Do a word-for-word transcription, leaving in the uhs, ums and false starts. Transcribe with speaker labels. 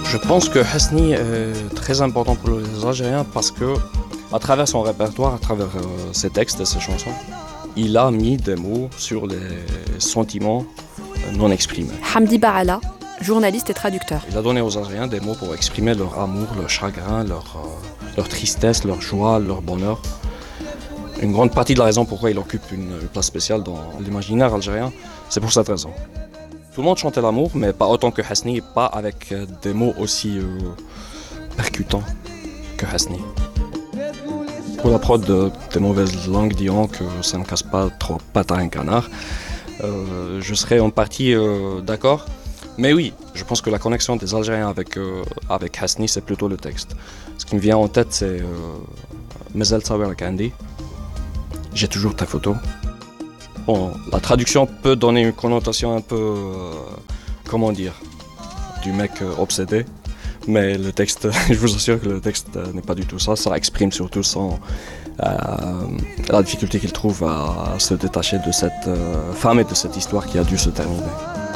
Speaker 1: Je pense que Hasni est très important pour les Algériens parce que, à travers son répertoire, à travers euh, ses textes et ses chansons, il a mis des mots sur les sentiments non exprimés.
Speaker 2: Hamdi Baala, journaliste et traducteur.
Speaker 1: Il a donné aux Algériens des mots pour exprimer leur amour, leur chagrin, leur, euh, leur tristesse, leur joie, leur bonheur. Une grande partie de la raison pourquoi il occupe une, une place spéciale dans l'imaginaire algérien, c'est pour cette raison. Tout le monde chantait l'amour, mais pas autant que Hasni, pas avec euh, des mots aussi euh, percutants que Hasni. Pour la prod de, des mauvaises langues diront que ça ne casse pas trop pattes à un canard. Euh, je serais en partie euh, d'accord. Mais oui, je pense que la connexion des Algériens avec, euh, avec Hasni, c'est plutôt le texte. Ce qui me vient en tête, c'est Mazal Sawer Kandi. J'ai toujours ta photo. Bon, la traduction peut donner une connotation un peu, euh, comment dire, du mec euh, obsédé. Mais le texte, je vous assure que le texte euh, n'est pas du tout ça. Ça exprime surtout son, euh, la difficulté qu'il trouve à, à se détacher de cette euh, femme et de cette histoire qui a dû se terminer.